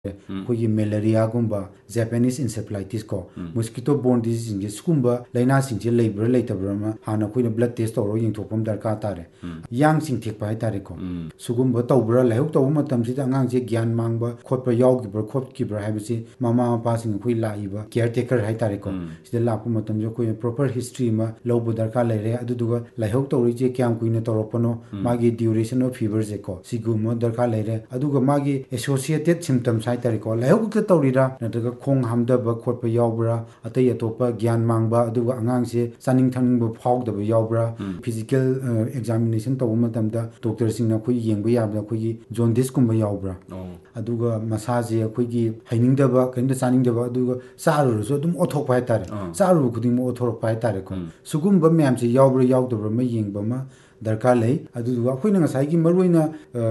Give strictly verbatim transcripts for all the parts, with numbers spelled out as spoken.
ꯑꯩꯈꯣꯏꯒꯤ ꯃꯦꯂꯦꯔꯤꯌꯥꯒꯨꯝꯕ ꯖꯦꯄꯥꯅꯤꯁ ꯏꯟꯁꯦꯐꯦꯂꯥꯏꯇꯤꯁ ꯀꯣ mosquito Born ꯗꯤꯖꯤꯖꯁꯤꯡꯁꯦ ꯁꯤꯒꯨꯝꯕ ꯂꯥꯏꯅꯥꯁꯤꯡꯁꯦ ꯂꯩꯕ꯭ꯔꯥ ꯂꯩꯇꯕ꯭ꯔꯥ ꯑꯃ ꯍꯥꯟꯅ ꯑꯩꯈꯣꯏꯅ ꯕ꯭ꯂꯗ ꯇꯦꯁ ꯇꯧꯔꯒ ꯌꯦꯡꯊꯣꯛꯄ ꯑꯃ ꯗꯔꯀꯥꯔ ꯇꯥꯔꯦ ꯌꯥꯡ ꯆꯤꯡꯊꯦꯛꯄ ꯍꯥꯏꯇꯥꯔꯦꯀꯣ ꯁꯤꯒꯨꯝꯕ ꯇꯧꯕ꯭ꯔꯥ ꯂꯥꯏꯍꯧ ꯇꯧꯕ ꯃꯇꯝꯁꯤꯗ ꯑꯉꯥꯡꯁꯦ ꯒ꯭ꯌꯥꯟ ꯃꯥꯡꯕ ꯈꯣꯠꯄ ꯌꯥꯎꯈꯤꯕ꯭ꯔꯥ ꯈꯣꯠꯈꯤꯕ꯭ꯔꯥ ꯍꯥꯏꯕꯁꯤ ꯃꯃꯥ ꯃꯄꯥꯁꯤꯡ ꯑꯩꯈꯣꯏ ꯂꯥꯛꯏꯕ ꯀꯤꯌꯔ ꯇꯦꯀꯔ ꯍꯥꯏꯇꯥꯔꯦꯀꯣ ꯁꯤꯗ ꯂꯥꯛꯄ ꯃꯇꯝꯗ ꯑꯩꯈꯣꯏꯅ ꯄ꯭ꯔꯣꯄꯔ ꯍꯤꯁꯇ꯭ꯔꯤ ꯑꯃ ꯂꯧꯕ ꯗꯔꯀꯥꯔ ꯂꯩꯔꯦ ꯑꯗꯨꯗꯨꯒ ꯂꯥꯏꯍꯧ ꯇꯧꯔꯤꯁꯦ ꯀꯌꯥꯝ ꯀꯨꯏꯅ ꯇꯧꯔꯛꯄꯅꯣ ꯃꯥꯒꯤ ꯗ꯭ꯌꯨꯔꯦꯁꯟ ꯑꯣꯐ ꯐꯤꯕꯔꯁꯦ ꯀꯣ ꯁꯤꯒꯨꯝꯕ ꯗꯔꯀꯥꯔ ꯂꯩꯔꯦ ꯑꯗꯨꯒ ꯃꯥꯒꯤ ꯑꯦꯁꯣꯁꯤꯌꯦꯇꯦꯗ ꯁꯤꯝꯇꯝꯁ ꯍꯥꯏꯇꯥꯔꯦꯀꯣ ꯂꯥꯏꯍꯧ ꯈꯛꯇ ꯇꯧꯔꯤꯔꯥ ꯅꯠꯇ꯭ꯔꯒ ꯈꯣꯡ ꯍꯥꯝꯗꯕ ꯈꯣꯠꯄ ꯌꯥꯎꯕ꯭ꯔꯥ ꯑꯇꯩ ꯑꯇꯣꯞꯄ ꯒ꯭ꯌꯥꯟ ꯃꯥꯡꯕ ꯑꯗꯨꯒ ꯑꯉꯥꯡꯁꯦ ꯆꯥꯅꯤꯡ ꯊꯛꯅꯤꯡꯕ ꯐꯥꯎꯗꯕ ꯌꯥꯎꯕ꯭ꯔꯥ ꯐꯤꯖꯤꯀꯦꯜ ꯑꯦꯛꯖꯥꯃꯤꯅꯦꯁꯟ ꯇꯧꯕ ꯃꯇꯝꯗ ꯗꯣꯛꯇꯔꯁꯤꯡꯅ ꯑꯩꯈꯣꯏ ꯌꯦꯡꯕ ꯌꯥꯕꯗ ꯑꯩꯈꯣꯏꯒꯤ ꯖꯣꯟꯗꯤꯁꯀꯨꯝꯕ ꯌꯥꯎꯕ꯭ꯔꯥ ꯑꯗꯨꯒ ꯃꯁꯥꯁꯦ ꯑꯩꯈꯣꯏꯒꯤ ꯍꯩꯅꯤꯡꯗꯕ ꯀꯔꯤꯝꯇ ꯆꯥꯅꯤꯡꯗꯕ ꯑꯗꯨꯒ ꯆꯥꯔꯨꯔꯁꯨ ꯑꯗꯨꯝ ꯑꯣꯠꯊꯣꯛꯄ ꯍꯥꯏꯇꯥꯔꯦ ꯆꯥꯔꯨꯕ ꯈꯨꯗꯤꯡꯃꯛ ꯑꯣꯠꯊꯣꯔꯛꯄ ꯍꯥꯏꯇꯥꯔꯦꯀꯣ ꯁꯤꯒꯨꯝꯕ ꯃꯌꯥꯝꯁꯦ ꯌꯥꯎꯕ꯭ꯔꯥ ꯌꯥꯎꯗꯕ꯭ꯔꯥ ꯑꯃ ꯌꯦꯡꯕ ꯑꯃ ꯗꯔꯀꯥꯔ ꯂꯩ ꯑꯗꯨꯗꯨꯒ ꯑꯩꯈꯣꯏꯅ ꯉꯁꯥꯏꯒꯤ ꯃꯔꯨꯑꯣꯏꯅ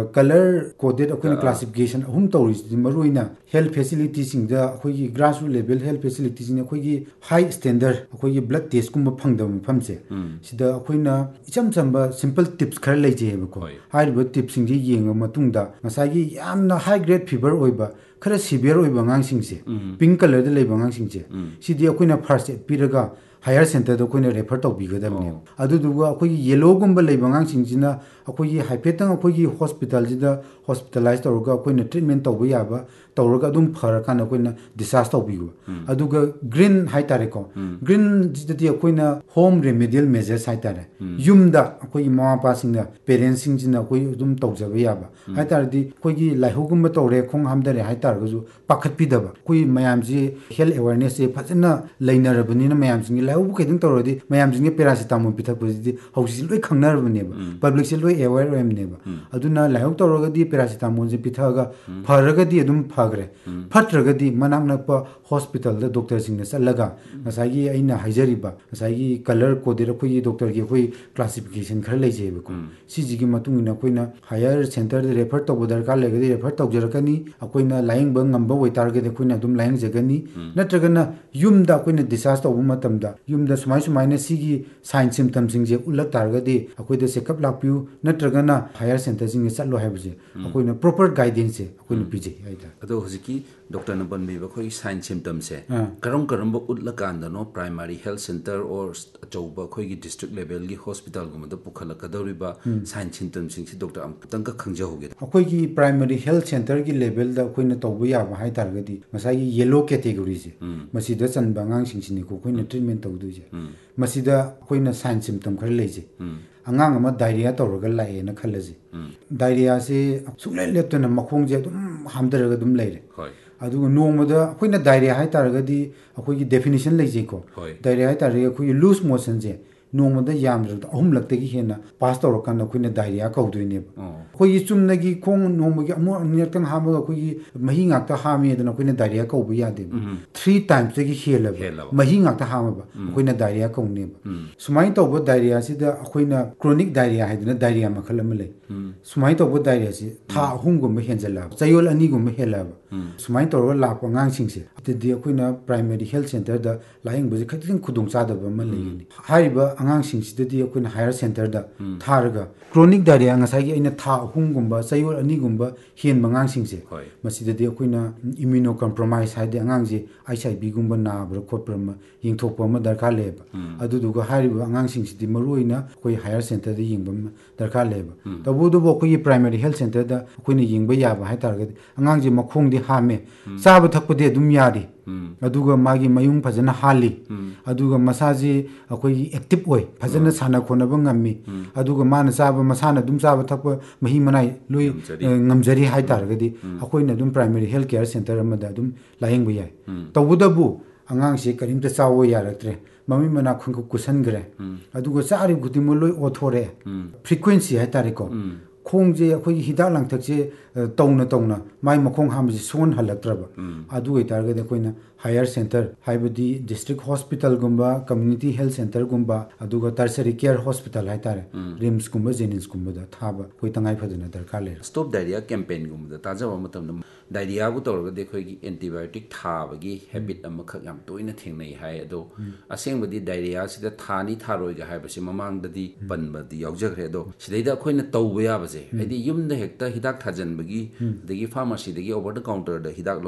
ꯀꯂꯔ ꯀꯣꯗꯦꯠ ꯑꯩꯈꯣꯏꯅ ꯀ꯭ꯂꯥꯁꯤꯐꯤꯀꯦꯁꯟ ꯑꯍꯨꯝ ꯇꯧꯔꯤꯁꯤꯗꯤ ꯃꯔꯨꯑꯣꯏꯅ ꯍꯦꯜꯊ ꯐꯦꯁꯤꯂꯤꯇꯤꯁꯤꯡꯗ ꯑꯩꯈꯣꯏꯒꯤ ꯒ꯭ꯔꯥꯁ ꯔꯨꯠ ꯂꯦꯚꯦꯜ ꯍꯦꯜꯊ ꯐꯦꯁꯤꯂꯤꯇꯤꯁꯤꯡꯗ ꯑꯩꯈꯣꯏꯒꯤ ꯍꯥꯏ ꯁ꯭ꯇꯦꯟꯗꯔꯠ ꯑꯩꯈꯣꯏꯒꯤ ꯕ꯭ꯂꯗ ꯇꯦꯁꯀꯨꯝꯕ ꯐꯪꯗꯕ ꯃꯐꯝꯁꯦ ꯁꯤꯗ ꯑꯩꯈꯣꯏꯅ ꯏꯆꯝ ꯆꯝꯕ ꯁꯤꯝꯄꯜ ꯇꯤꯞꯁ ꯈꯔ ꯂꯩꯖꯩꯑꯕꯀꯣ ꯍꯥꯏꯔꯤꯕ ꯇꯤꯞꯁꯤꯡꯁꯦ ꯌꯦꯡꯉ ꯃꯇꯨꯡꯗ ꯉꯁꯥꯏꯒꯤ ꯌꯥꯝꯅ ꯍꯥꯏ ꯒ꯭ꯔꯦꯗ ꯐꯤꯚꯔ ꯑꯣꯏꯕ ꯈꯔ ꯁꯤꯚꯤꯌꯔ ꯑꯣꯏꯕ ꯑꯉꯥꯡꯁꯤꯡꯁꯦ ꯄꯤꯡ ꯀꯂꯔꯗ ꯂꯩꯕ ꯑꯉꯥꯡꯁꯤꯡꯁꯦ ꯁꯤꯗꯤ ꯑꯩꯈꯣꯏꯅ ꯐꯥꯔꯁ ꯑꯦꯗ ꯄꯤꯔꯒ ꯍꯥꯌꯔ ꯁꯦꯟꯇꯔꯗ ꯑꯩꯈꯣꯏꯅ ꯔꯦꯐꯔ ꯇꯧꯕꯤꯒꯗꯕꯅꯦꯕ ꯑꯗꯨꯗꯨꯒ ꯑꯩꯈꯣꯏꯒꯤ ꯌꯦꯂꯣꯒꯨꯝꯕ ꯂꯩꯕ ꯑꯉꯥꯡꯁꯤꯡꯁꯤꯅ ꯑꯩꯈꯣꯏꯒꯤ ꯍꯥꯏꯐꯦꯠꯇꯪ ꯑꯩꯈꯣꯏꯒꯤ ꯍꯣꯁꯄꯤꯇꯥꯜꯁꯤꯗ ꯍꯣꯁꯄꯤꯇꯥꯂꯥꯏꯁ ꯇꯧꯔꯒ ꯑꯩꯈꯣꯏꯅ ꯇ꯭ꯔꯤꯠꯃꯦꯟ ꯇꯧꯕ ꯌꯥꯕ ꯇꯧꯔꯒ ꯑꯗꯨꯝ ꯐꯔꯀꯥꯟꯗ ꯑꯩꯈꯣꯏꯅ ꯗꯤꯁꯆꯥꯔꯖ ꯇꯧꯕꯤꯕ ꯑꯗꯨꯒ ꯒ꯭ꯔꯤꯟ ꯍꯥꯏꯇꯥꯔꯦꯀꯣ ꯒ꯭ꯔꯤꯟꯁꯤꯗꯗꯤ ꯑꯩꯈꯣꯏꯅ ꯍꯣꯝ ꯔꯦꯃꯦꯗꯤꯌꯦꯜ ꯃꯦꯖꯔꯁ ꯍꯥꯏꯇꯥꯔꯦ ꯌꯨꯝꯗ ꯑꯩꯈꯣꯏꯒꯤ ꯃꯃꯥ ꯃꯄꯥꯁꯤꯡꯅ ꯄꯦꯔꯦꯟꯁꯁꯤꯡꯁꯤꯅ ꯑꯩꯈꯣꯏ ꯑꯗꯨꯝ ꯇꯧꯖꯕ ꯌꯥꯕ ꯍꯥꯏꯇꯥꯔꯗꯤ ꯑꯩꯈꯣꯏꯒꯤ ꯂꯥꯏꯍꯧꯒꯨꯝꯕ ꯇꯧꯔꯦ ꯈꯣꯡ ꯍꯥꯝꯊꯔꯦ ꯍꯥꯏꯇꯥꯔꯒꯁꯨ ꯄꯥꯈꯠꯄꯤꯗꯕ ꯑꯩꯈꯣꯏ ꯃꯌꯥꯝꯁꯤ ꯍꯦꯜꯊ ꯑꯦꯋꯥꯔꯅꯦꯁꯁꯦ ꯐꯖꯅ ꯂꯩꯅꯔꯕꯅꯤꯅ ꯃꯌꯥꯝꯁꯤꯡꯒꯤ ꯂꯥꯏꯍꯧꯕꯨ ꯈꯤꯇꯪ ꯇꯧꯔꯗꯤ ꯃꯌꯥꯝꯁꯤꯡꯒꯤ ꯄꯦꯔꯥꯁꯤꯇꯥꯃꯣꯜ ꯄꯤꯊꯛꯄꯁꯤꯗꯤ ꯍꯧꯖꯤꯛꯁꯤ ꯂꯣꯏ ꯈꯪꯅꯔꯕꯅꯦꯕ ꯄꯕ꯭ꯂꯤꯛꯁꯦ ꯂꯣꯏ ꯑꯦꯋꯦꯌꯔ ꯑꯣꯏꯔꯕꯅꯦꯕ ꯑꯗꯨꯅ ꯂꯥꯏꯍꯧ ꯇꯧꯔꯒꯗꯤ ꯄꯦꯔꯥꯁꯤꯇꯥꯃꯣꯜꯁꯦ ꯄꯤꯊꯛꯑꯒ ꯐꯔꯒꯗꯤ ꯑꯗꯨꯝ ꯐꯈ꯭ꯔꯦ ꯐꯠꯇ꯭ꯔꯒꯗꯤ ꯃꯅꯥꯛ ꯅꯛꯄ ꯍꯣꯁꯄꯤꯇꯥꯜꯗ ꯗꯣꯛꯇꯔꯁꯤꯡꯅ ꯆꯠꯂꯒ ꯉꯁꯥꯏꯒꯤ ꯑꯩꯅ ꯍꯥꯏꯖꯔꯤꯕ ꯉꯁꯥꯏꯒꯤ ꯀꯂꯔ ꯀꯣꯗꯦꯠ ꯑꯩꯈꯣꯏꯒꯤ ꯗꯣꯛꯇꯔꯒꯤ ꯑꯩꯈꯣꯏ ꯀ꯭ꯂꯥꯁꯤꯐꯤꯀꯦꯁꯟ ꯈꯔ ꯂꯩꯖꯩꯑꯕꯀꯣ ꯁꯤꯁꯤꯒꯤ ꯃꯇꯨꯡ ꯏꯟꯅ ꯑꯩꯈꯣꯏꯅ ꯍꯥꯌꯔ ꯁꯦꯟꯇꯔꯗ ꯔꯦꯐꯔ ꯇꯧꯕ ꯗꯔꯀꯥꯔ ꯂꯩꯔꯒꯗꯤ ꯔꯦꯐꯔ ꯇꯧꯖꯔꯛꯀꯅꯤ ꯑꯩꯈꯣꯏꯅ ꯂꯥꯌꯦꯡꯕ ꯉꯝꯕ ꯑꯣꯏꯇꯥꯔꯒꯗꯤ ꯑꯩꯈꯣꯏꯅ ꯑꯗꯨꯝ ꯂꯥꯌꯦꯡꯖꯒꯅꯤ ꯅꯠꯇ꯭ꯔꯒꯅ ꯌꯨꯝꯗ ꯑꯩꯈꯣꯏꯅ ꯗꯤꯁꯆꯥꯔꯖ ꯇꯧꯕ ꯃꯇꯝꯗ ꯌꯨꯝꯗ ꯁꯨꯃꯥꯏ ꯁꯨꯃꯥꯏꯅ ꯁꯤꯒꯤ ꯁꯥꯏꯟ ꯁꯤꯝꯇꯝꯁꯤꯡꯁꯦ ꯎꯠꯂꯛ ꯇꯥꯔꯒꯗꯤ ꯑꯩꯈꯣꯏꯗ ꯆꯦꯛꯑꯞ ꯂꯥꯛꯄꯤꯌꯨ ꯅꯠꯇ꯭ꯔꯒꯅ ꯍꯥꯌꯔ ꯁꯦꯟꯇꯔꯁꯤꯡꯗ ꯆꯠꯂꯣ ꯍꯥꯏꯕꯁꯦ ꯑꯩꯈꯣꯏꯅ ꯄ꯭ꯔꯣꯄꯔ ꯒꯥꯏꯗꯦꯟꯁꯁꯦ ꯑꯩꯈꯣꯏꯅ ꯄꯤꯖꯩ ꯍꯥꯏꯇꯥꯔꯦ ꯑꯗꯣ ꯍꯧꯖꯤꯛꯀꯤ ꯗꯣꯛꯇꯔꯅ ꯄꯟꯕꯤꯕ ꯑꯩꯈꯣꯏꯒꯤ ꯁꯥꯏꯟ ꯁꯤꯝꯇꯝꯁꯦ ꯀꯔꯝ ꯀꯔꯝꯕ ꯎꯠꯂꯀꯥꯟꯗꯅꯣ ꯄ꯭ꯔꯥꯏꯃꯥꯔꯤ ꯍꯦꯜꯊ ꯁꯦꯟꯇꯔ ꯑꯣꯔ ꯑꯆꯧꯕ ꯑꯩꯈꯣꯏꯒꯤ ꯗꯤꯁꯇ꯭ꯔꯤꯛ ꯂꯦꯚꯦꯜꯒꯤ ꯍꯣꯁꯄꯤꯇꯥꯜꯒꯨꯝꯕꯗ ꯄꯨꯈꯠꯂꯛꯀꯗꯧꯔꯤꯕ ꯁꯥꯏꯟ ꯁꯤꯝꯇꯝꯁꯤꯡꯁꯤ ꯗꯣꯛꯇꯔ ꯑꯃꯨꯛꯇꯪꯒ ꯈꯪꯖꯍꯧꯒꯦ ꯑꯩꯈꯣꯏꯒꯤ ꯄ꯭ꯔꯥꯏꯃꯥꯔꯤ ꯍꯦꯜꯊ ꯁꯦꯟꯇꯔꯒꯤ ꯂꯦꯚꯦꯜꯗ ꯑꯩꯈꯣꯏꯅ ꯇꯧꯕ ꯌꯥꯕ ꯍꯥꯏ ꯇꯥꯔꯒꯗꯤ ꯉꯁꯥꯏꯒꯤ ꯌꯦꯂꯣ ꯀꯦꯇꯦꯒꯣꯔꯤꯁꯦ ꯃꯁꯤꯗ ꯆꯟꯕ ꯑꯉꯥꯡꯁꯤꯡꯁꯤꯅꯤꯀꯣ ꯑꯩꯈꯣꯏꯅ ꯇ꯭ꯔꯤꯠꯃꯦꯟ ꯇꯧꯗꯣꯏꯁꯦ ꯃꯁꯤꯗ ꯑꯩꯈꯣꯏꯅ ꯁꯥꯏꯟ ꯁꯤꯝꯇꯝ ꯈꯔ ꯂꯩꯖꯩ ꯑꯉꯥꯡ ꯑꯃ ꯗꯥꯏꯔꯤꯌꯥ ꯇꯧꯔꯒ ꯂꯥꯛꯑꯦꯅ ꯈꯜꯂꯁꯤ ꯗꯥꯏꯔꯤꯌꯥꯁꯦ ꯁꯨꯡꯂꯦꯞ ꯂꯦꯞꯇꯅ ꯃꯈꯣꯡꯁꯦ ꯑꯗꯨꯝ ꯍꯥꯝꯊꯔꯒ ꯑꯗꯨꯝ ꯂꯩꯔꯦ ꯑꯗꯨꯒ ꯅꯣꯡꯃꯗ ꯑꯩꯈꯣꯏꯅ ꯗꯥꯏꯔꯤꯌꯥ ꯍꯥꯏ ꯇꯥꯔꯒꯗꯤ ꯑꯩꯈꯣꯏꯒꯤ ꯗꯦꯐꯤꯅꯤꯁꯟ ꯂꯩꯖꯩꯀꯣ ꯗꯥꯏꯔꯤꯌꯥ ꯍꯥꯏ ꯇꯥꯔꯒꯗꯤ ꯑꯩꯈꯣꯏꯒꯤ ꯂꯨꯖ ꯃꯣꯁꯟꯁꯦ ꯅꯣꯡꯃꯗ ꯌꯥꯝꯗ꯭ꯔꯕꯗ ꯑꯍꯨꯝꯂꯛꯇꯒꯤ ꯍꯦꯟꯅ ꯄꯥꯁ ꯇꯧꯔꯀꯥꯟꯗ ꯑꯩꯈꯣꯏꯅ ꯗꯥꯏꯔꯤꯌꯥ ꯀꯧꯗꯣꯏꯅꯦꯕ ꯑꯩꯈꯣꯏꯒꯤ ꯆꯨꯝꯅꯒꯤ ꯈꯣꯡ ꯅꯣꯡꯃꯒꯤ ꯑꯃꯨꯛ ꯑꯅꯤꯔꯛꯇꯪ ꯍꯥꯝꯃꯒ ꯑꯩꯈꯣꯏꯒꯤ ꯃꯍꯤ ꯉꯥꯛꯇ ꯍꯥꯝꯃꯤ ꯑꯗꯨꯅ ꯑꯩꯈꯣꯏꯅ ꯗꯥꯏꯔꯤꯌꯥ ꯀꯧꯕ ꯌꯥꯗꯦꯕ ꯊ꯭ꯔꯤ ꯇꯥꯏꯝꯁꯇꯒꯤ ꯍꯦꯜꯂꯕ ꯃꯍꯤ ꯉꯥꯛꯇ ꯍꯥꯝꯃꯕ ꯑꯩꯈꯣꯏꯅ ꯗꯥꯏꯔꯤꯌꯥ ꯀꯧꯅꯦꯕ ꯁꯨꯃꯥꯏꯅ ꯇꯧꯕ ꯗꯥꯏꯔꯤꯌꯥꯁꯤꯗ ꯑꯩꯈꯣꯏꯅ ꯀ꯭ꯔꯣꯅꯤꯛ ꯗꯥꯏꯔꯤꯌꯥ ꯍꯥꯏꯗꯅ ꯗꯥꯏꯔꯤꯌꯥ ꯃꯈꯜ ꯑꯃ ꯂꯩ ꯁꯨꯃꯥꯏꯅ ꯇꯧꯕ ꯗꯥꯏꯔꯤꯌꯥꯁꯤ ꯊꯥ ꯑꯍꯨꯝꯒꯨꯝꯕ ꯍꯦꯟꯖꯜꯂꯛꯑꯕ ꯆꯌꯣꯜ ꯑꯅꯤꯒꯨꯝꯕ ꯍꯦꯜꯂꯛꯑꯕ ꯁꯨꯃꯥꯏꯅ ꯇꯧꯔꯒ ꯂꯥꯛꯄ ꯑꯉꯥꯡꯁꯤꯡꯁꯦ ꯑꯗꯨꯗꯤ ꯑꯩꯈꯣꯏꯅ ꯄ꯭ꯔꯥꯏꯃꯥꯔꯤ ꯍꯦꯜꯊ ꯁꯦꯟꯇꯔꯗ ꯂꯥꯌꯦꯡꯕꯁꯦ ꯈꯤꯇꯪ ꯈꯨꯗꯣꯡꯆꯥꯗꯕ ꯑꯃ ꯂꯩꯒꯅꯤ ꯍꯥꯏꯔꯤꯕ ꯑꯉꯥꯡꯁꯤꯡꯁꯤꯗꯗꯤ ꯑꯩꯈꯣꯏꯅ ꯍꯥꯌꯔ ꯁꯦꯟꯇꯔꯗ ꯊꯥꯔꯒ ꯀ꯭ꯔꯣꯅꯤꯛ ꯗꯥꯏꯔꯤꯌꯥ ꯉꯁꯥꯏꯒꯤ ꯑꯩꯅ ꯊꯥ ꯑꯍꯨꯝꯒꯨꯝꯕ ꯆꯌꯣꯜ ꯑꯅꯤꯒꯨꯝꯕ ꯍꯦꯟꯕ ꯑꯉꯥꯡꯁꯤꯡꯁꯦ ꯃꯁꯤꯗꯗꯤ ꯑꯩꯈꯣꯏꯅ ꯏꯝꯃ꯭ꯌꯨꯅꯣ ꯀꯝꯄ꯭ꯔꯣꯃꯥꯏꯁ ꯍꯥꯏꯗꯤ ꯑꯉꯥꯡꯁꯦ ꯑꯩꯆ ꯑꯥꯏ ꯚꯤꯒꯨꯝꯕ ꯅꯥꯕ꯭ꯔꯥ ꯈꯣꯠꯄ꯭ꯔꯥ ꯑꯃ ꯌꯦꯡꯊꯣꯛꯄ ꯑꯃ ꯗꯔꯀꯥꯔ ꯂꯩꯌꯦꯕ ꯑꯗꯨꯗꯨꯒ ꯍꯥꯏꯔꯤꯕ ꯑꯉꯥꯡꯁꯤꯡꯁꯤꯗꯤ ꯃꯔꯨꯑꯣꯏꯅ ꯑꯩꯈꯣꯏ ꯍꯥꯌꯔ ꯁꯦꯟꯇꯔꯗ ꯌꯦꯡꯕ ꯑꯃ ꯗꯔꯀꯥꯔ ꯂꯩꯌꯦꯕ ꯇꯧꯕꯇꯕꯨ ꯑꯩꯈꯣꯏꯒꯤ ꯄ꯭ꯔꯥꯏꯃꯥꯔꯤ ꯍꯦꯜꯊ ꯁꯦꯟꯇꯔꯗ ꯑꯩꯈꯣꯏꯅ ꯌꯦꯡꯕ ꯌꯥꯕ ꯍꯥꯏ ꯇꯥꯔꯒꯗꯤ ꯑꯉꯥꯡꯁꯦ ꯃꯈꯣꯡꯗꯤ ꯍꯥꯝꯃꯦ ꯆꯥꯕ ꯊꯛꯄꯗꯤ ꯑꯗꯨꯝ ꯌꯥꯔꯤ ꯑꯗꯨꯒ ꯃꯥꯒꯤ ꯃꯌꯨꯡ ꯐꯖꯅ ꯍꯥꯜꯂꯤ ꯑꯗꯨꯒ ꯃꯁꯥꯁꯤ ꯑꯩꯈꯣꯏꯒꯤ ꯑꯦꯛꯇꯤꯞ ꯑꯣꯏ ꯐꯖꯅ ꯁꯥꯟꯅ ꯈꯣꯠꯅꯕ ꯉꯝꯃꯤ ꯑꯗꯨꯒ ꯃꯥꯅ ꯆꯥꯕ ꯃꯁꯥꯅ ꯑꯗꯨꯝ ꯆꯥꯕ ꯊꯛꯄ ꯃꯍꯤ ꯃꯅꯥꯏ ꯂꯣꯏ ꯉꯝꯖꯔꯤ ꯍꯥꯏ ꯇꯥꯔꯒꯗꯤ ꯑꯩꯈꯣꯏꯅ ꯑꯗꯨꯝ ꯄ꯭ꯔꯥꯏꯃꯥꯔꯤ ꯍꯦꯜꯊ ꯀꯦꯌꯔ ꯁꯦꯟꯇꯔ ꯑꯃꯗ ꯑꯗꯨꯝ ꯂꯥꯌꯦꯡꯕ ꯌꯥꯏ ꯇꯧꯕꯇꯕꯨ ꯑꯉꯥꯡꯁꯤ ꯀꯔꯤꯝꯇ ꯆꯥꯎꯕ ꯌꯥꯔꯛꯇ꯭ꯔꯦ ꯃꯃꯤꯠ ꯃꯅꯥ ꯈꯨꯡꯀꯨꯞ ꯀꯨꯁꯟꯈ꯭ꯔꯦ ꯑꯗꯨꯒ ꯆꯥꯔꯤꯕ ꯈꯨꯗꯤꯡꯃꯛ ꯂꯣꯏ ꯑꯣꯠꯊꯣꯔꯛꯑꯦ ꯐ꯭ꯔꯤꯀ꯭ꯋꯦꯟꯁꯤ ꯍꯥꯏ ꯇꯥꯔꯦꯀꯣ ꯈꯣꯡꯁꯦ ꯑꯩꯈꯣꯏꯒꯤ ꯍꯤꯗꯥꯛ ꯂꯥꯡꯊꯛꯁꯦ ꯇꯧꯅ ꯇꯧꯅ ꯃꯥꯏ ꯃꯈꯣꯡ ꯍꯥꯝꯕꯁꯦ ꯁꯣꯛꯍꯜꯍꯜꯂꯛꯇ꯭ꯔꯕ ꯑꯗꯨ ꯑꯣꯏꯇꯥꯔꯒꯗꯤ ꯑꯩꯈꯣꯏꯅ ꯍꯥꯌꯔ ꯁꯦꯟꯇꯔ ꯍꯥꯏꯕꯗꯤ ꯗꯤꯁꯇ꯭ꯔꯤꯛ ꯍꯣꯁꯄꯤꯇꯥꯜꯒꯨꯝꯕ ꯀꯝꯃ꯭ꯌꯨꯅꯤꯇꯤ ꯍꯦꯜꯊ ꯁꯦꯟꯇꯔꯒꯨꯝꯕ ꯑꯗꯨꯒ ꯇꯔꯁꯔꯤ ꯀꯦꯌꯔ ꯍꯣꯁꯄꯤꯇꯥꯜ ꯍꯥꯏꯇꯥꯔꯦ ꯔꯤꯝꯁꯀꯨꯝꯕ ꯖꯦꯅꯤꯝꯁꯀꯨꯝꯕꯗ ꯊꯥꯕ ꯑꯩꯈꯣꯏ ꯇꯉꯥꯏ ꯐꯗꯅ ꯗꯔꯀꯥꯔ ꯂꯩꯔꯦ ꯁ꯭ꯇꯣꯞ ꯗꯥꯏꯔꯤꯌꯥ ꯀꯦꯝꯄꯦꯟꯒꯨꯝꯕꯗ ꯇꯥꯖꯕ ꯃꯇꯝꯗ ꯗꯥꯏꯔꯤꯌꯥꯕꯨ ꯇꯧꯔꯒꯗꯤ ꯑꯩꯈꯣꯏꯒꯤ ꯑꯦꯟꯇꯤꯕꯥꯏꯑꯣꯇꯤꯛ ꯊꯥꯕꯒꯤ ꯍꯦꯕꯤꯠ ꯑꯃꯈꯛ ꯌꯥꯝ ꯇꯣꯏꯅ ꯊꯦꯡꯅꯩ ꯍꯥꯏ ꯑꯗꯣ ꯑꯁꯦꯡꯕꯗꯤ ꯗꯥꯏꯔꯤꯌꯥꯁꯤꯗ ꯊꯥꯅꯤ ꯊꯥꯔꯣꯏꯒ ꯍꯥꯏꯕꯁꯤ ꯃꯃꯥꯡꯗꯗꯤ ꯄꯟꯕꯗꯤ ꯌꯥꯎꯖꯈ꯭ꯔꯦ ꯑꯗꯣ ꯁꯤꯗꯩꯗ ꯑꯩꯈꯣꯏꯅ ꯇꯧꯕ ꯌꯥꯕꯁꯦ ꯍꯥꯏꯗꯤ ꯌꯨꯝꯗ ꯍꯦꯛꯇ ꯍꯤꯗꯥꯛ ꯊꯥꯖꯟꯕꯒꯤ ꯑꯗꯒꯤ ꯐꯥꯔꯃꯥꯁꯤꯗꯒꯤ ꯑꯣꯚꯔ ꯗ ꯀꯥꯎꯟꯇꯔꯗ ꯍꯤꯗꯥꯛ